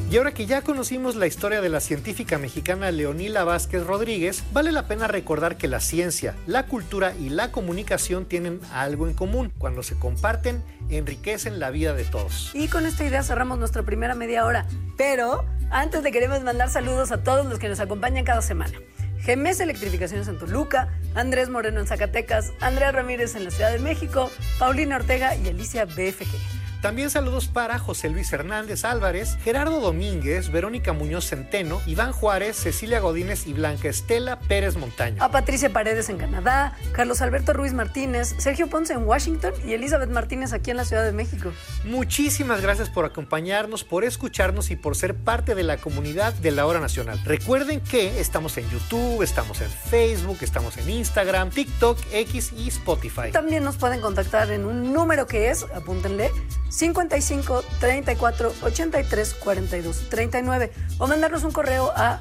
Y ahora que ya conocimos la historia de la científica mexicana Leonila Vázquez Rodríguez, vale la pena recordar que la ciencia, la cultura y la comunicación tienen algo en común. Cuando se comparten, enriquecen la vida de todos. Y con esta idea cerramos nuestra primera media hora. Pero antes le queremos mandar saludos a todos los que nos acompañan cada semana. GMS Electrificaciones en Toluca, Andrés Moreno en Zacatecas, Andrea Ramírez en la Ciudad de México, Paulina Ortega y Alicia BFG. También saludos para José Luis Hernández Álvarez, Gerardo Domínguez, Verónica Muñoz Centeno, Iván Juárez, Cecilia Godínez y Blanca Estela Pérez Montaño. A Patricia Paredes en Canadá, Carlos Alberto Ruiz Martínez, Sergio Ponce en Washington y Elizabeth Martínez aquí en la Ciudad de México. Muchísimas gracias por acompañarnos, por escucharnos y por ser parte de la comunidad de La Hora Nacional. Recuerden que estamos en YouTube, estamos en Facebook, estamos en Instagram, TikTok, X y Spotify. También nos pueden contactar en un número que es, apúntenle, 55 34 83 42 39 o mandarnos un correo a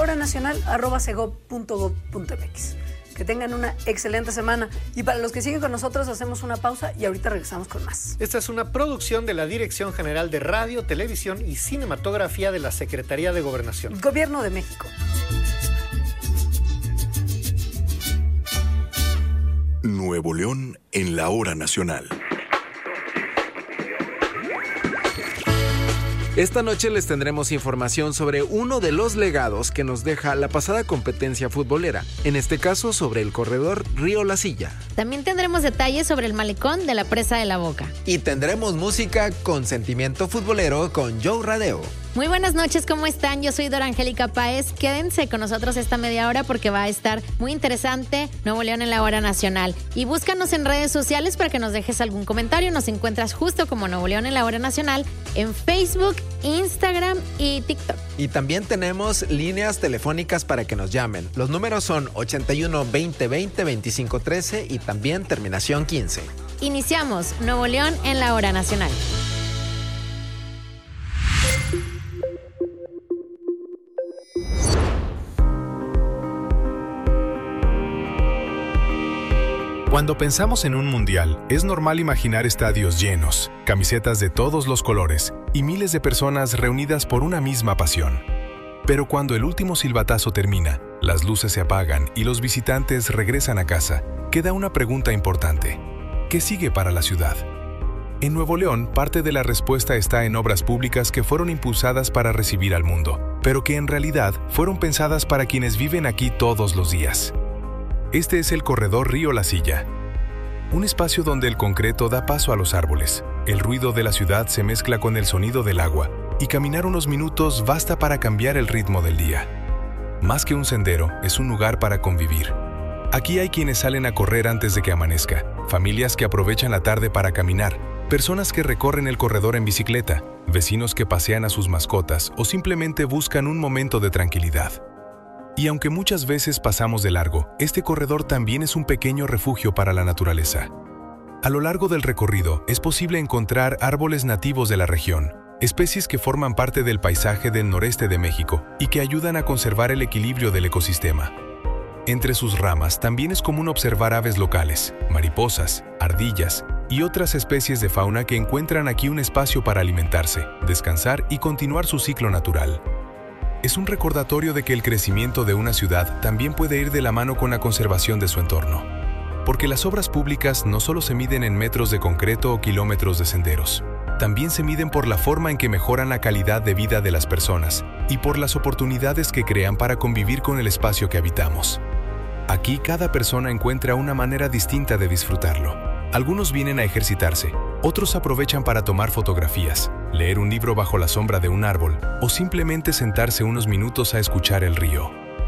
lahoranacional@segov.gov.mx. Que tengan una excelente semana y para los que siguen con nosotros hacemos una pausa y ahorita regresamos con más. Esta es una producción de la Dirección General de Radio, Televisión y Cinematografía de la Secretaría de Gobernación. Gobierno de México. Nuevo León en La Hora Nacional. Esta noche les tendremos información sobre uno de los legados que nos deja la pasada competencia futbolera, en este caso sobre el corredor Río La Silla. También tendremos detalles sobre el malecón de la Presa de la Boca. Y tendremos música con sentimiento futbolero con Joe Radeo. Muy buenas noches, ¿cómo están? Yo soy Dora Angélica Páez. Quédense con nosotros esta media hora porque va a estar muy interesante Nuevo León en La Hora Nacional. Y búscanos en redes sociales para que nos dejes algún comentario. Nos encuentras justo como Nuevo León en La Hora Nacional en Facebook, Instagram y TikTok. Y también tenemos líneas telefónicas para que nos llamen. Los números son 81 20 20 25 13 y también terminación 15. Iniciamos Nuevo León en La Hora Nacional. Cuando pensamos en un mundial, es normal imaginar estadios llenos, camisetas de todos los colores y miles de personas reunidas por una misma pasión. Pero cuando el último silbatazo termina, las luces se apagan y los visitantes regresan a casa, queda una pregunta importante. ¿Qué sigue para la ciudad? En Nuevo León, parte de la respuesta está en obras públicas que fueron impulsadas para recibir al mundo, pero que en realidad fueron pensadas para quienes viven aquí todos los días. Este es el corredor Río La Silla, un espacio donde el concreto da paso a los árboles, el ruido de la ciudad se mezcla con el sonido del agua y caminar unos minutos basta para cambiar el ritmo del día. Más que un sendero, es un lugar para convivir. Aquí hay quienes salen a correr antes de que amanezca, familias que aprovechan la tarde para caminar, personas que recorren el corredor en bicicleta, vecinos que pasean a sus mascotas o simplemente buscan un momento de tranquilidad. Y aunque muchas veces pasamos de largo, este corredor también es un pequeño refugio para la naturaleza. A lo largo del recorrido es posible encontrar árboles nativos de la región, especies que forman parte del paisaje del noreste de México y que ayudan a conservar el equilibrio del ecosistema. Entre sus ramas también es común observar aves locales, mariposas, ardillas y otras especies de fauna que encuentran aquí un espacio para alimentarse, descansar y continuar su ciclo natural. Es un recordatorio de que el crecimiento de una ciudad también puede ir de la mano con la conservación de su entorno. Porque las obras públicas no solo se miden en metros de concreto o kilómetros de senderos, también se miden por la forma en que mejoran la calidad de vida de las personas y por las oportunidades que crean para convivir con el espacio que habitamos. Aquí cada persona encuentra una manera distinta de disfrutarlo. Algunos vienen a ejercitarse, otros aprovechan para tomar fotografías, leer un libro bajo la sombra de un árbol o simplemente sentarse unos minutos a escuchar el río.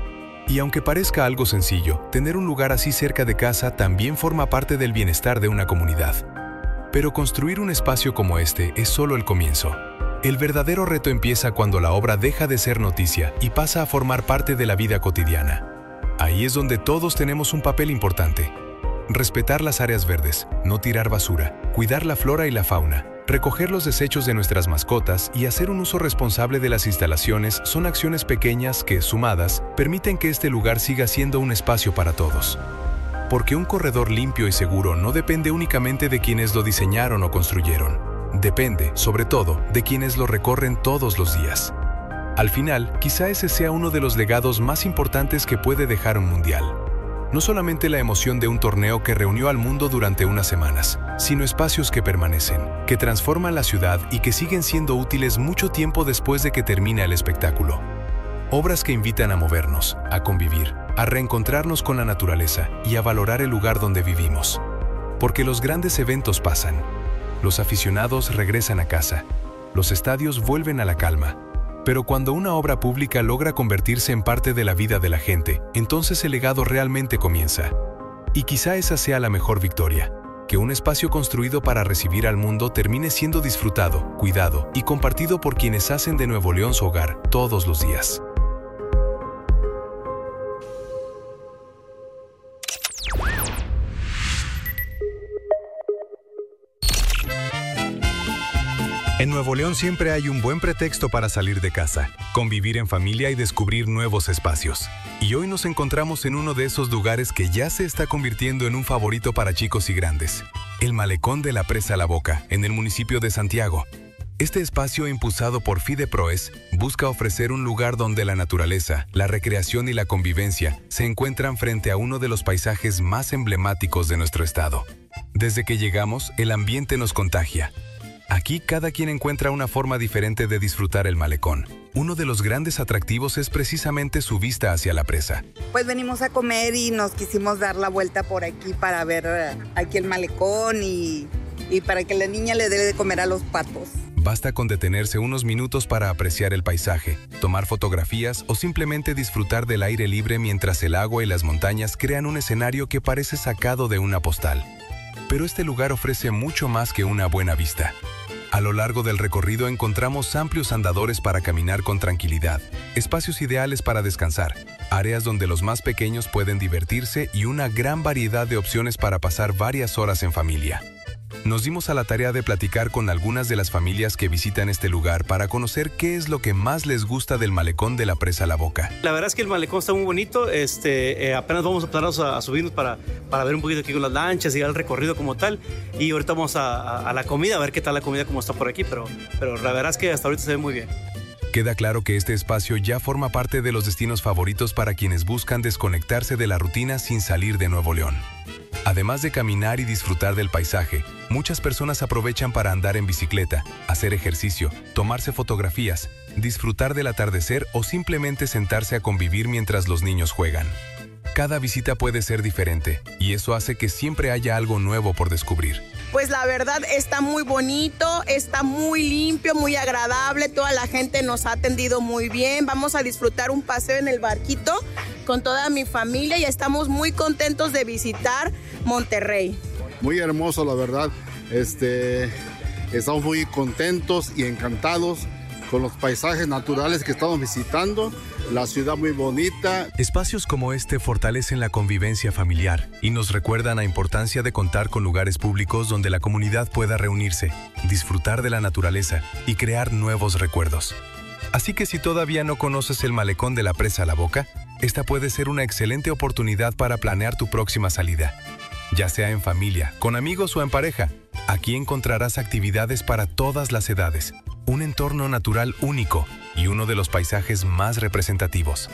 Y aunque parezca algo sencillo, tener un lugar así cerca de casa también forma parte del bienestar de una comunidad. Pero construir un espacio como este es solo el comienzo. El verdadero reto empieza cuando la obra deja de ser noticia y pasa a formar parte de la vida cotidiana. Ahí es donde todos tenemos un papel importante. Respetar las áreas verdes, no tirar basura, cuidar la flora y la fauna, recoger los desechos de nuestras mascotas y hacer un uso responsable de las instalaciones son acciones pequeñas que, sumadas, permiten que este lugar siga siendo un espacio para todos. Porque un corredor limpio y seguro no depende únicamente de quienes lo diseñaron o construyeron. Depende, sobre todo, de quienes lo recorren todos los días. Al final, quizá ese sea uno de los legados más importantes que puede dejar un mundial. No solamente la emoción de un torneo que reunió al mundo durante unas semanas, sino espacios que permanecen, que transforman la ciudad y que siguen siendo útiles mucho tiempo después de que termina el espectáculo. Obras que invitan a movernos, a convivir, a reencontrarnos con la naturaleza y a valorar el lugar donde vivimos. Porque los grandes eventos pasan, los aficionados regresan a casa, los estadios vuelven a la calma. Pero cuando una obra pública logra convertirse en parte de la vida de la gente, entonces el legado realmente comienza. Y quizá esa sea la mejor victoria, que un espacio construido para recibir al mundo termine siendo disfrutado, cuidado y compartido por quienes hacen de Nuevo León su hogar todos los días. En Nuevo León siempre hay un buen pretexto para salir de casa, convivir en familia y descubrir nuevos espacios. Y hoy nos encontramos en uno de esos lugares que ya se está convirtiendo en un favorito para chicos y grandes, el Malecón de la Presa La Boca, en el municipio de Santiago. Este espacio impulsado por FIDEPROES busca ofrecer un lugar donde la naturaleza, la recreación y la convivencia se encuentran frente a uno de los paisajes más emblemáticos de nuestro estado. Desde que llegamos, el ambiente nos contagia. Aquí cada quien encuentra una forma diferente de disfrutar el malecón. Uno de los grandes atractivos es precisamente su vista hacia la presa. Pues venimos a comer y nos quisimos dar la vuelta por aquí para ver aquí el malecón y para que la niña le dé de comer a los patos. Basta con detenerse unos minutos para apreciar el paisaje, tomar fotografías o simplemente disfrutar del aire libre mientras el agua y las montañas crean un escenario que parece sacado de una postal. Pero este lugar ofrece mucho más que una buena vista. A lo largo del recorrido encontramos amplios andadores para caminar con tranquilidad, espacios ideales para descansar, áreas donde los más pequeños pueden divertirse y una gran variedad de opciones para pasar varias horas en familia. Nos dimos a la tarea de platicar con algunas de las familias que visitan este lugar para conocer qué es lo que más les gusta del Malecón de la Presa La Boca. La verdad es que el malecón está muy bonito, apenas vamos a empezar a subirnos para ver un poquito aquí con las lanchas y el recorrido como tal, y ahorita vamos a la comida, a ver qué tal la comida como está por aquí, pero la verdad es que hasta ahorita se ve muy bien. Queda claro que este espacio ya forma parte de los destinos favoritos para quienes buscan desconectarse de la rutina sin salir de Nuevo León. Además de caminar y disfrutar del paisaje, muchas personas aprovechan para andar en bicicleta, hacer ejercicio, tomarse fotografías, disfrutar del atardecer o simplemente sentarse a convivir mientras los niños juegan. Cada visita puede ser diferente y eso hace que siempre haya algo nuevo por descubrir. Pues la verdad está muy bonito, está muy limpio, muy agradable, toda la gente nos ha atendido muy bien. Vamos a disfrutar un paseo en el barquito con toda mi familia y estamos muy contentos de visitar Monterrey. Muy hermoso, la verdad. Estamos muy contentos y encantados con los paisajes naturales que estamos visitando, la ciudad muy bonita. Espacios como este fortalecen la convivencia familiar y nos recuerdan la importancia de contar con lugares públicos donde la comunidad pueda reunirse, disfrutar de la naturaleza y crear nuevos recuerdos. Así que si todavía no conoces el Malecón de la Presa La Boca, esta puede ser una excelente oportunidad para planear tu próxima salida. Ya sea en familia, con amigos o en pareja, aquí encontrarás actividades para todas las edades, un entorno natural único y uno de los paisajes más representativos.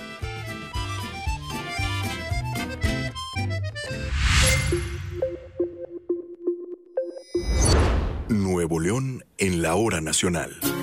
Nuevo León en la hora nacional.